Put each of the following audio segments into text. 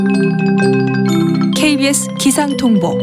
KBS 기상통보.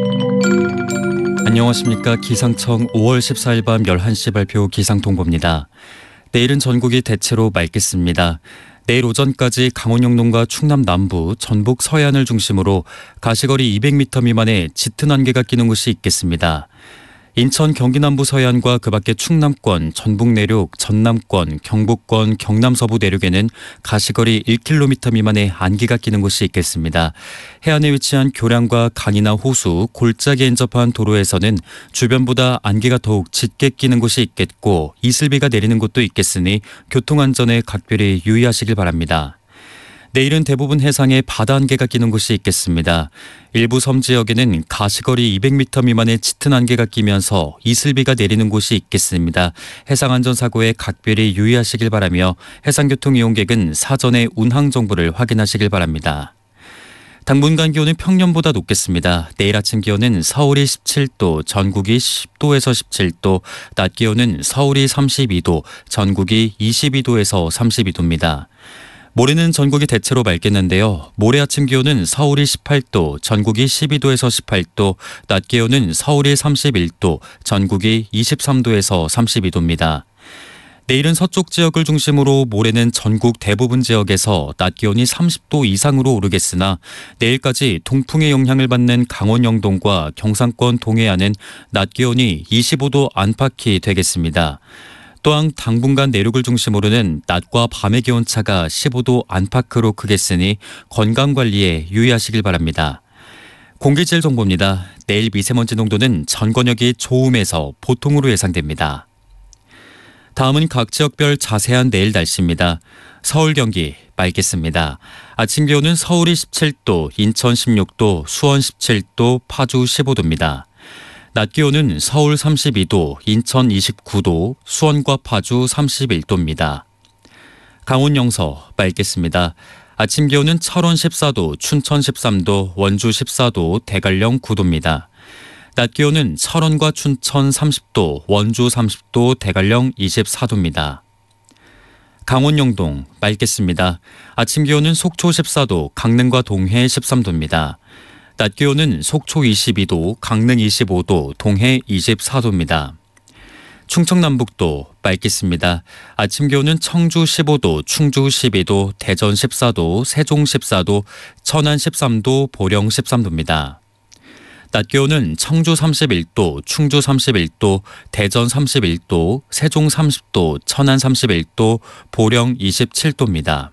안녕하십니까. 기상청 5월 14일 밤 11시 발표 기상통보입니다. 내일은 전국이 대체로 맑겠습니다. 내일 오전까지 강원 영동과 충남 남부, 전북 서해안을 중심으로 가시거리 200m 미만의 짙은 안개가 끼는 곳이 있겠습니다. 인천 경기 남부 서해안과 그 밖에 충남권, 전북 내륙, 전남권, 경북권, 경남 서부 내륙에는 가시거리 1km 미만의 안개가 끼는 곳이 있겠습니다. 해안에 위치한 교량과 강이나 호수, 골짜기에 인접한 도로에서는 주변보다 안개가 더욱 짙게 끼는 곳이 있겠고 이슬비가 내리는 곳도 있겠으니 교통안전에 각별히 유의하시길 바랍니다. 내일은 대부분 해상에 바다 안개가 끼는 곳이 있겠습니다. 일부 섬 지역에는 가시거리 200m 미만의 짙은 안개가 끼면서 이슬비가 내리는 곳이 있겠습니다. 해상안전사고에 각별히 유의하시길 바라며 해상교통 이용객은 사전에 운항 정보를 확인하시길 바랍니다. 당분간 기온은 평년보다 높겠습니다. 내일 아침 기온은 서울이 17도, 전국이 10도에서 17도, 낮 기온은 서울이 32도, 전국이 22도에서 32도입니다. 모레는 전국이 대체로 맑겠는데요. 모레 아침 기온은 서울이 18도, 전국이 12도에서 18도, 낮 기온은 서울이 31도, 전국이 23도에서 32도입니다. 내일은 서쪽 지역을 중심으로 모레는 전국 대부분 지역에서 낮 기온이 30도 이상으로 오르겠으나 내일까지 동풍의 영향을 받는 강원 영동과 경상권 동해안은 낮 기온이 25도 안팎이 되겠습니다. 또한 당분간 내륙을 중심으로는 낮과 밤의 기온차가 15도 안팎으로 크겠으니 건강관리에 유의하시길 바랍니다. 공기질 정보입니다. 내일 미세먼지 농도는 전 권역이 좋음에서 보통으로 예상됩니다. 다음은 각 지역별 자세한 내일 날씨입니다. 서울 경기 맑겠습니다. 아침 기온은 서울이 17도, 인천 16도, 수원 17도, 파주 15도입니다. 낮 기온은 서울 32도, 인천 29도, 수원과 파주 31도입니다. 강원 영서 맑겠습니다. 아침 기온은 철원 14도, 춘천 13도, 원주 14도, 대관령 9도입니다. 낮 기온은 철원과 춘천 30도, 원주 30도, 대관령 24도입니다. 강원 영동 맑겠습니다. 아침 기온은 속초 14도, 강릉과 동해 13도입니다. 낮 기온은 속초 22도, 강릉 25도, 동해 24도입니다. 충청남북도 맑겠습니다. 아침 기온은 청주 15도, 충주 12도, 대전 14도, 세종 14도, 천안 13도, 보령 13도입니다. 낮 기온은 청주 31도, 충주 31도, 대전 31도, 세종 30도, 천안 31도, 보령 27도입니다.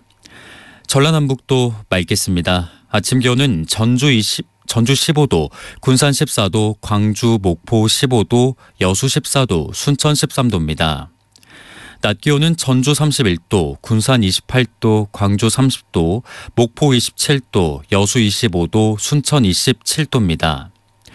전라남북도 맑겠습니다. 아침 기온은 전주 15도, 군산 14도, 광주, 목포 15도, 여수 14도, 순천 13도입니다. 낮 기온은 전주 31도, 군산 28도, 광주 30도, 목포 27도, 여수 25도, 순천 27도입니다.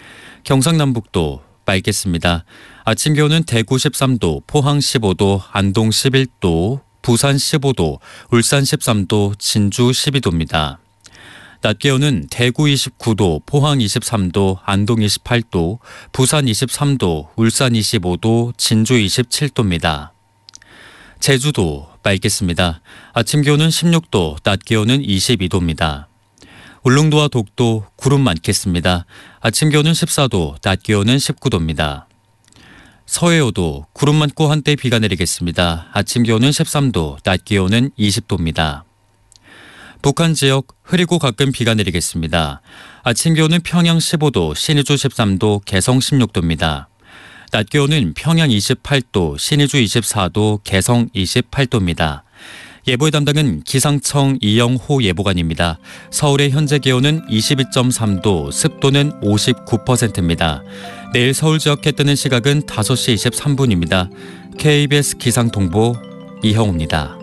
경상남북도 맑겠습니다. 아침 기온은 대구 13도, 포항 15도, 안동 11도, 부산 15도, 울산 13도, 진주 12도입니다. 낮 기온은 대구 29도, 포항 23도, 안동 28도, 부산 23도, 울산 25도, 진주 27도입니다. 제주도 맑겠습니다. 아침 기온은 16도, 낮 기온은 22도입니다. 울릉도와 독도 구름 많겠습니다. 아침 기온은 14도, 낮 기온은 19도입니다. 서해오도 구름 많고 한때 비가 내리겠습니다. 아침 기온은 13도, 낮 기온은 20도입니다. 북한 지역 흐리고 가끔 비가 내리겠습니다. 아침 기온은 평양 15도, 신의주 13도, 개성 16도입니다. 낮 기온은 평양 28도, 신의주 24도, 개성 28도입니다. 예보의 담당은 기상청 이영호 예보관입니다. 서울의 현재 기온은 22.3도, 습도는 59%입니다. 내일 서울 지역 해 뜨는 시각은 5시 23분입니다. KBS 기상통보 이형우입니다.